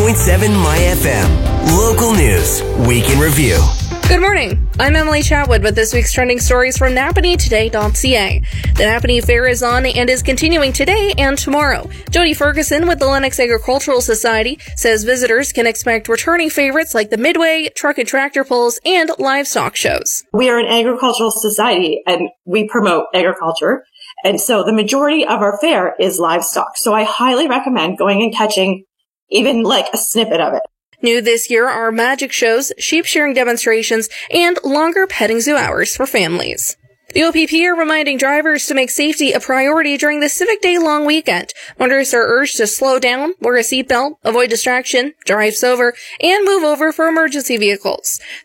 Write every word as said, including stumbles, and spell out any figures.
point seven My F M. Local news, week in review. Good morning. I'm Emily Chatwood with this week's trending stories from Napanee Today dot C A. The Napanee Fair is on and is continuing today and tomorrow. Jody Ferguson with the Lennox Agricultural Society says visitors can expect returning favorites like the Midway, truck and tractor pulls, and livestock shows. We are an agricultural society and we promote agriculture. And so the majority of our fair is livestock. So I highly recommend going and catching even like a snippet of it. New this year are magic shows, sheep shearing demonstrations, and longer petting zoo hours for families. The O P P are reminding drivers to make safety a priority during the Civic Day long weekend. Motorists are urged to slow down, wear a seatbelt, avoid distraction, drive sober, and move over for emergency vehicles.